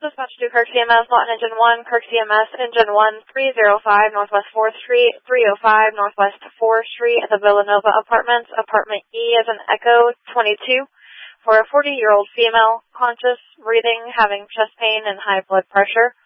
Dispatch to Kirk CMS, Lawton Engine 1, Kirk CMS, Engine 1, 305 Northwest 4th Street, 305 Northwest 4th Street at the Villanova Apartments, Apartment E as in Echo 22, for a 40-year-old female, conscious, breathing, having chest pain and high blood pressure.